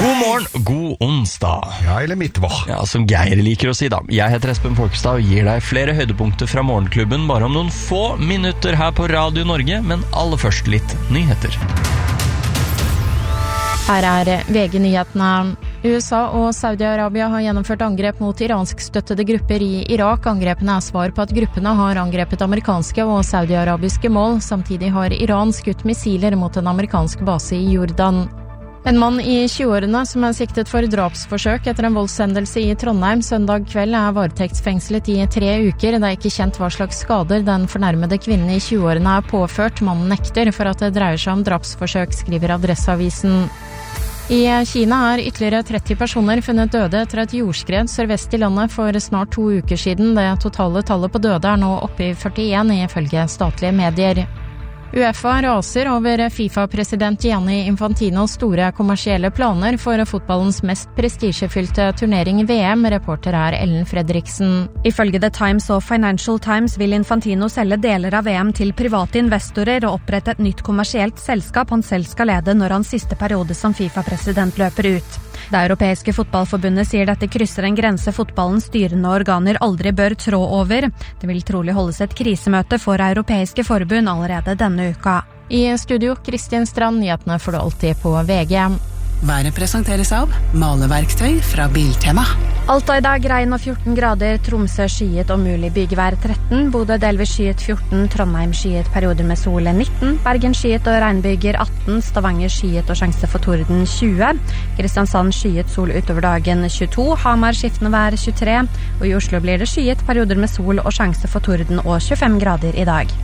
God morgen, god onsdag. Ja, eller midtvår. Ja, som Geir liker å si da. Jeg heter Espen Folkestad og gir deg flere høydepunkter fra morgenklubben bare om noen få minutter her på Radio Norge, men aller først litt nyheter. Her VG-nyhetene. USA og Saudi-Arabia har gjennomført angrep mot iransk-støttede grupper i Irak. Angrepene svar på at gruppene har angrepet amerikanske og saudi-arabiske mål. Samtidig har Iran skutt missiler mot en amerikansk base i Jordan. En mann i 20-årene som siktet for drapsforsøk etter en voldshendelse i Trondheim søndag kveld varetektsfengslet i 3 uker. Det ikke kjent hva slags skader den fornærmede kvinnen i 20-årene påført. Mannen nekter for at det dreier seg om drapsforsøk, skriver Adresseavisen. I Kina ytterligere 30 personer funnet døde etter et jordskred sørvest i landet for snart 2 uker siden. Det totale tallet på døde nå oppe i 41 ifølge statlige medier. UEFA raser over FIFA-president Gianni Infantinos store kommersielle planer for fotballens mest prestisjefylte turnering VM, reporter Ellen Fredriksen. Ifølge The Times og Financial Times vil Infantino selge deler av VM til private investorer og opprette et nytt kommersielt selskap han selv skal lede når hans siste periode som FIFA-president løper ut. Det europeiske fotballforbundet sier dette krysser en grense fotballens styrende organer aldri bør trå over. Det vil trolig holdes et krisemøte for europeiske forbund allerede denne uka. I studio, Kristin Strand, nyhetene får du alltid på VG. Været presenteres av maleverktøy fra Biltema. Alta i dag regn og 14 grader, Tromsø skyet og mulig bygevær 13, Bodø delvis skyet 14, Trondheim skyet perioder med sol 19, Bergen skyet og regnbyger 18, Stavanger skyet og sjanse for torden 20, Kristiansand skyet sol utover dagen 22, Hamar skiftende vær 23, og i Oslo blir det skyet perioder med sol og sjanse for torden og 25 grader i dag.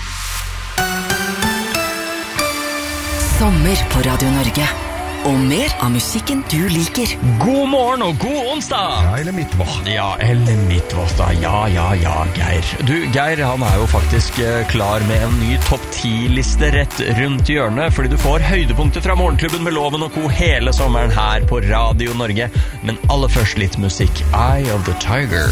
Sommer på Radio Norge. Og mer av musikken du liker. God morgen og god onsdag! Ja, eller midtvår. Ja, eller midtvår da. Ja, Geir. Du, Geir, han jo faktisk klar med en ny topp 10-liste rett rundt hjørnet, fordi du får høydepunkter fra morgenklubben med Loven og Co. hele sommeren her på Radio Norge. Men aller først litt musikk. Eye of the Tiger.